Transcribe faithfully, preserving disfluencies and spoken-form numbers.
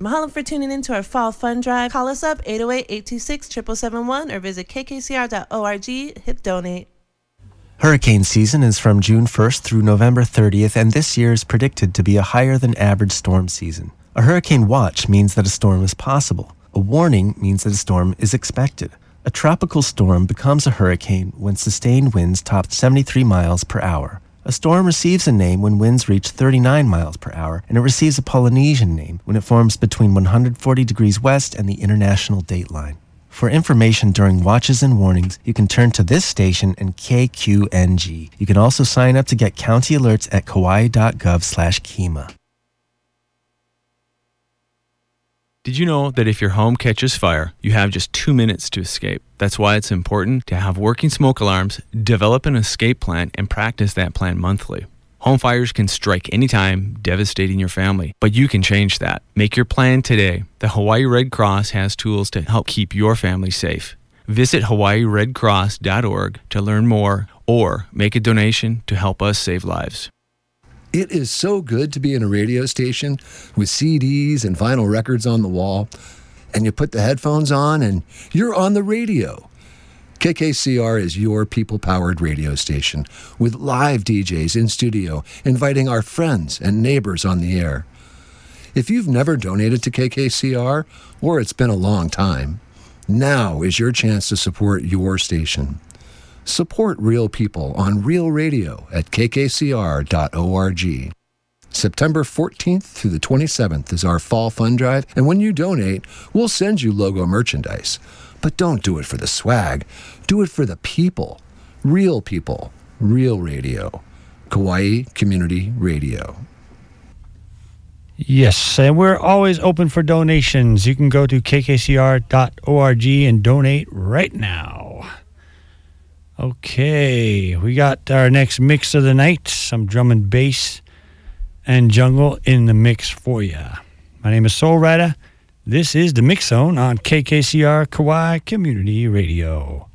Mahalo for tuning in to our Fall Fun Drive. Call us up, eight oh eight, eight two six, seven seven seven one, or visit k k c r dot org, hit donate. Hurricane season is from June first through November thirtieth, and this year is predicted to be a higher than average storm season. A hurricane watch means that a storm is possible. A warning means that a storm is expected. A tropical storm becomes a hurricane when sustained winds top seventy-three miles per hour. A storm receives a name when winds reach thirty-nine miles per hour, and it receives a Polynesian name when it forms between one hundred forty degrees west and the international date line. For information during watches and warnings, you can turn to this station and K Q N G. You can also sign up to get county alerts at kauai.gov slash Kima. Did you know that if your home catches fire, you have just two minutes to escape? That's why it's important to have working smoke alarms, develop an escape plan, and practice that plan monthly. Home fires can strike anytime, devastating your family, but you can change that. Make your plan today. The Hawaii Red Cross has tools to help keep your family safe. Visit hawaii red cross dot org to learn more or make a donation to help us save lives. It is so good to be in a radio station with C Ds and vinyl records on the wall, and you put the headphones on and you're on the radio. K K C R is your people-powered radio station with live D Js in studio inviting our friends and neighbors on the air. If you've never donated to K K C R, or it's been a long time, now is your chance to support your station. Support real people on Real Radio at k k c r dot org. September fourteenth through the twenty-seventh is our Fall Fun Drive, and when you donate, we'll send you logo merchandise. But don't do it for the swag. Do it for the people. Real people. Real radio. Kauai Community Radio. Yes, and we're always open for donations. You can go to k k c r dot org and donate right now. Okay, we got our next mix of the night, some drum and bass and jungle in the mix for you. My name is Soul Rider. This is the Mix Zone on K K C R Kauai Community Radio.